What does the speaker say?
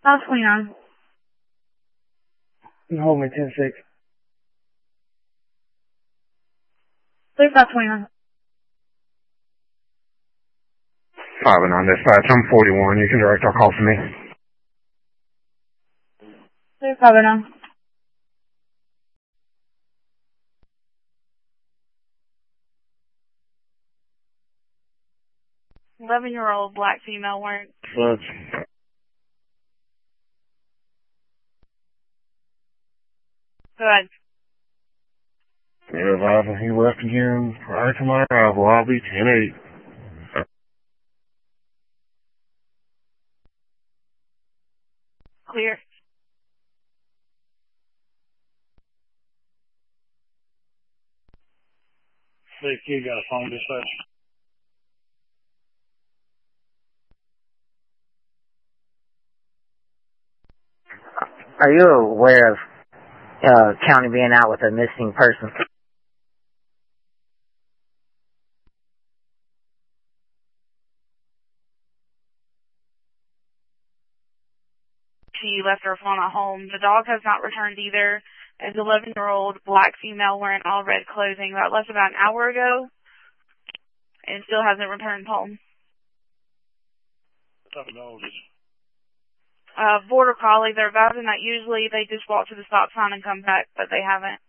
529. Hold me 10-6. 3529. 509 dispatch. I'm 41. You can direct our call for me. 3509. $11-year-old black female wearing. Dispatch. Go ahead. You're advising he left again prior to my arrival. I'll be 10-8. Clear. Safety, got a phone dispatch. Are you aware of county being out with a missing person? She left her phone at home. The dog has not returned either. An 11-year-old black female wearing all red clothing that left about an hour ago and still hasn't returned home. What type of dog is it? Border collie. They're advising that usually they just walk to the stop sign and come back, but they haven't.